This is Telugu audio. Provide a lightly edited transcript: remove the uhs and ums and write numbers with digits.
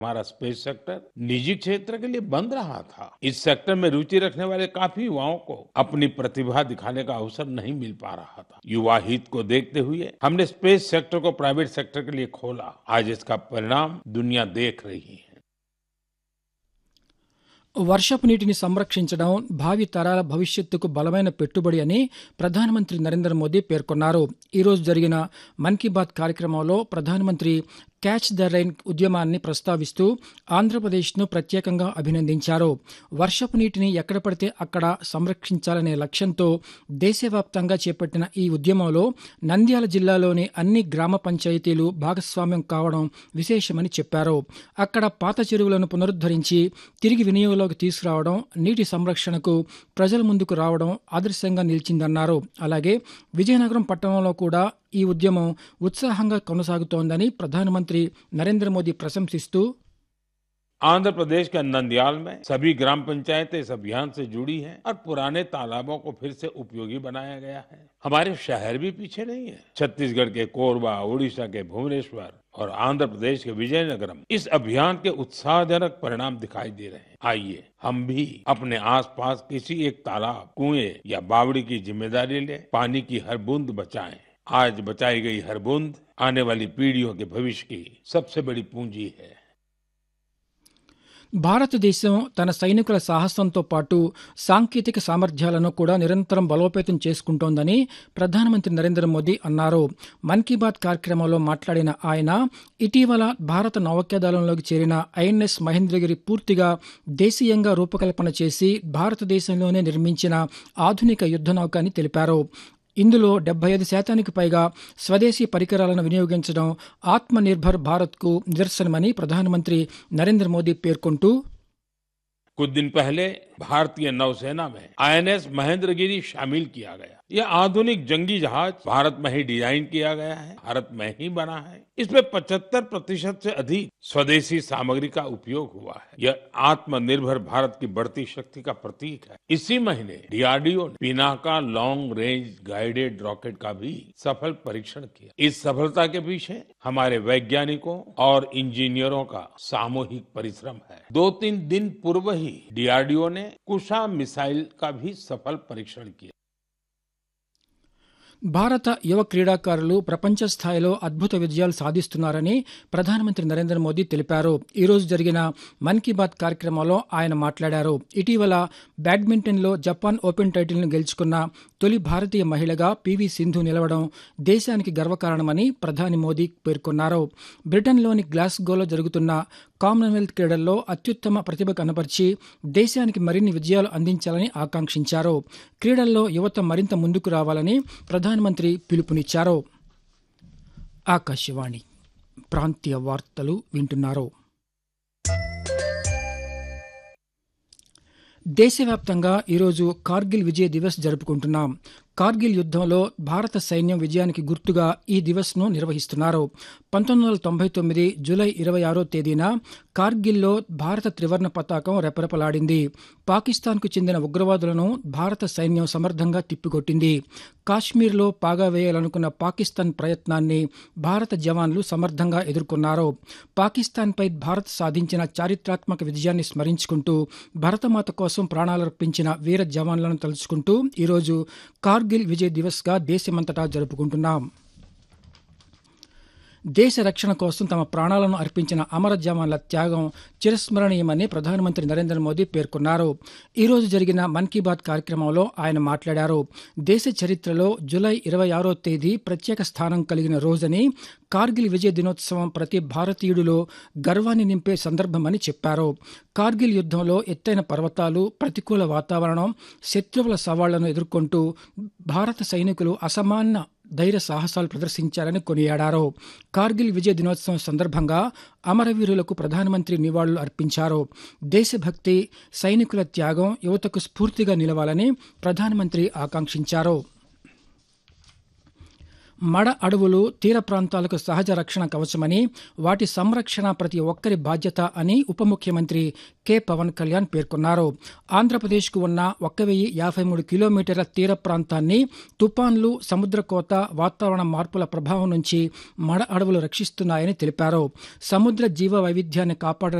हमारा स्पेस सेक्टर निजी क्षेत्र के लिए बंद रहा था। इस सेक्टर में रुचि रखने वाले काफी युवाओं को अपनी प्रतिभा दिखाने का अवसर नहीं मिल पा रहा था। युवा हित को देखते हुए हमने स्पेस सेक्टर को प्राइवेट सेक्टर के लिए खोला। आज इसका परिणाम दुनिया देख रही है। వర్షపు నీటిని సంరక్షించడం భావి తరాల భవిష్యత్తుకు బలమైన పెట్టుబడి అని ప్రధానమంత్రి నరేంద్ర మోదీ పేర్కొన్నారు. ఈరోజు జరిగిన మన్ కీ బాత్ కార్యక్రమంలో ప్రధానమంత్రి క్యాచ్ ద రైన్ ఉద్యమాన్ని ప్రస్తావిస్తూ ఆంధ్రప్రదేశ్ను ప్రత్యేకంగా అభినందించారు. వర్షపు నీటిని ఎక్కడ పడితే అక్కడ సంరక్షించాలనే లక్ష్యంతో దేశవ్యాప్తంగా చేపట్టిన ఈ ఉద్యమంలో నంద్యాల జిల్లాలోని అన్ని గ్రామ పంచాయతీలు భాగస్వామ్యం కావడం విశేషమని చెప్పారు. అక్కడ పాత చెరువులను పునరుద్ధరించి తిరిగి వినియోగంలోకి తీసుకురావడం, నీటి సంరక్షణకు ప్రజల ముందుకు రావడం ఆదర్శంగా నిలిచిందన్నారు. అలాగే విజయనగరం పట్టణంలో కూడా ఈ ఉద్యమం ఉత్సాహంగా కొనసాగుతోందని ప్రధానమంత్రి నరేంద్ర మోదీ ప్రశంసిస్తూ आंध्र प्रदेश के नंदयाल में सभी ग्राम पंचायतें इस अभियान से जुड़ी हैं और पुराने तालाबों को फिर से उपयोगी बनाया गया है। हमारे शहर भी पीछे नहीं है। छत्तीसगढ़ के कोरबा, उड़ीसा के भुवनेश्वर और आंध्र प्रदेश के विजयनगरम इस अभियान के उत्साहजनक परिणाम दिखाई दे रहे हैं। आइए हम भी अपने आसपास किसी एक तालाब, कुएं या बावड़ी की जिम्मेदारी लें। पानी की हर बूंद बचाएं। आज बचाई गई हर बूंद आने वाली पीढ़ियों के भविष्य की सबसे बड़ी पूंजी है। భారతదేశం తన సైనికుల సాహసంతో పాటు సాంకేతిక సామర్థ్యాలను కూడా నిరంతరం బలోపేతం చేసుకుంటోందని ప్రధానమంత్రి నరేంద్ర మోదీ అన్నారు. మన్ కీ బాత్ కార్యక్రమంలో మాట్లాడిన ఆయన ఇటీవల భారత నౌకాదళంలోకి చేరిన ఐఎన్ఎస్ మహేంద్రగిరి పూర్తిగా దేశీయంగా రూపకల్పన చేసి భారతదేశంలోనే నిర్మించిన ఆధునిక యుద్ధ నౌక అని తెలిపారు. ఇందులో 75% పైగా స్వదేశీ పరికరాలను వినియోగించడం ఆత్మ నిర్భర్ భారత్కు నిదర్శనమని ప్రధానమంత్రి నరేంద్ర మోదీ పేర్కొంటూ कुछ दिन पहले भारतीय नौसेना में आईएनएस महेंद्रगिरी शामिल किया गया। यह आधुनिक जंगी जहाज भारत में ही डिजाइन किया गया है, भारत में ही बना है। इसमें 75% से अधिक स्वदेशी सामग्री का उपयोग हुआ है। यह आत्मनिर्भर भारत की बढ़ती शक्ति का प्रतीक है। इसी महीने डीआरडीओ ने Pinaka long range guided rocket का भी सफल परीक्षण किया। इस सफलता के पीछे हमारे वैज्ञानिकों और इंजीनियरों का सामूहिक परिश्रम है। 2-3 दिन पूर्व ही डीआरडीओ ने कुशा मिसाइल का भी सफल परीक्षण किया। భారత యువ క్రీడాకారులు ప్రపంచ స్థాయిలో అద్భుత విజయాలు సాధిస్తున్నారని ప్రధానమంత్రి నరేంద్ర మోదీ తెలిపారు. ఈరోజు జరిగిన మన్ కీ బాత్ కార్యక్రమంలో ఆయన మాట్లాడారు. ఇటీవల బ్యాడ్మింటన్లో జపాన్ ఓపెన్ టైటిల్ను గెలుచుకున్న తొలి భారతీయ మహిళగా పీవీ సింధు నిలవడం దేశానికి గర్వకారణమని ప్రధాని మోదీ పేర్కొన్నారు. బ్రిటన్లోని గ్లాస్గోలో జరుగుతున్న కామన్వెల్త్ క్రీడల్లో అత్యుత్తమ ప్రతిభ కనబర్చి దేశానికి మరిన్ని విజయాలు అందించాలని ఆకాంక్షించారు. క్రీడల్లో యువత మరింత ముందుకు రావాలని ప్రధానమంత్రి పిలుపునిచ్చారు. ఆకాశవాణి ప్రాంతీయ వార్తలు వింటున్నారు. దేశవ్యాప్తంగా ఈరోజు కార్గిల్ విజయ్ దివస్ జరుపుకుంటున్నాం. కార్గిల్ యుద్దంలో భారత సైన్యం విజయానికి గుర్తుగా ఈ దివస్ను నిర్వహిస్తున్నారు. 1999 జూలై 26వ తేదీన కార్గిల్లో భారత త్రివర్ణ పతాకం రెపరెపలాడింది. పాకిస్తాన్కు చెందిన ఉగ్రవాదులను భారత సైన్యం సమర్థంగా తిప్పికొట్టింది. కాశ్మీర్లో పాగా వేయాలనుకున్న పాకిస్తాన్ ప్రయత్నాన్ని భారత జవాన్లు సమర్థంగా ఎదుర్కొన్నారు. పాకిస్తాన్పై భారత్ సాధించిన చారిత్రాత్మక విజయాన్ని స్మరించుకుంటూ భరతమాత కోసం ప్రాణాలర్పించిన వీర జవాన్లను తలుచుకుంటూ ఈరోజు కార్గిల్ విజయ్ దివస్గా దేశమంతటా జరుపుకుంటున్నాం. దేశ రక్షణ కోసం తమ ప్రాణాలను అర్పించిన అమర జవాన్ల త్యాగం చిరస్మరణీయమని ప్రధానమంత్రి నరేంద్ర మోదీ పేర్కొన్నారు. ఈరోజు జరిగిన మన్ కీ బాత్ కార్యక్రమంలో ఆయన మాట్లాడారు. దేశ చరిత్రలో జూలై 26వ తేదీ ప్రత్యేక స్థానం కలిగిన రోజని, కార్గిల్ విజయ్ దినోత్సవం ప్రతి భారతీయుడిలో గర్వాన్ని నింపే సందర్భమని చెప్పారు. కార్గిల్ యుద్దంలో ఎత్తైన పర్వతాలు, ప్రతికూల వాతావరణం, శత్రువుల సవాళ్లను ఎదుర్కొంటూ భారత సైనికులు అసమాన ధైర్య సాహసాలు ప్రదర్శించారని కొనియాడారు. కార్గిల్ విజయ్ దినోత్సవం సందర్భంగా అమరవీరులకు ప్రధానమంత్రి నివాళులు అర్పించారు. దేశభక్తి, సైనికుల త్యాగం యువతకు స్ఫూర్తిగా నిలవాలని ప్రధానమంత్రి ఆకాంక్షించారు. మడ అడవులు తీర ప్రాంతాలకు సహజ రక్షణ కవచమని, వాటి సంరక్షణ ప్రతి ఒక్కరి బాధ్యత అని ఉప ముఖ్యమంత్రి కె పవన్ కళ్యాణ్ పేర్కొన్నారు. ఆంధ్రప్రదేశ్కు ఉన్న 1053 కిలోమీటర్ల తీర ప్రాంతాన్ని తుపాన్లు, సముద్ర కోత, వాతావరణ మార్పుల ప్రభావం నుంచి మడ అడవులు రక్షిస్తున్నాయని తెలిపారు. సముద్ర జీవ వైవిధ్యాన్ని కాపాడ